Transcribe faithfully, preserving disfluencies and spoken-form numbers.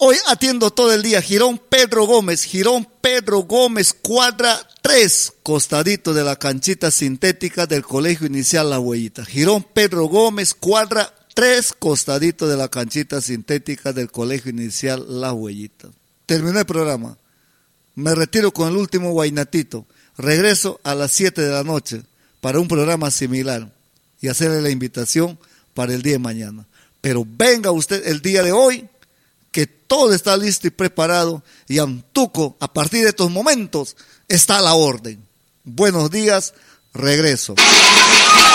Hoy atiendo todo el día. Girón Pedro Gómez, Girón Pedro Gómez, cuadra tres, costadito de la canchita sintética del Colegio Inicial La Huellita. Girón Pedro Gómez, cuadra tres, costadito de la canchita sintética del Colegio Inicial La Huellita. Terminé el programa. Me retiro con el último guainatito. Regreso a las siete de la noche para un programa similar y hacerle la invitación para el día de mañana. Pero venga usted el día de hoy, que todo está listo y preparado, y Antuco, a partir de estos momentos, está a la orden. Buenos días, regreso.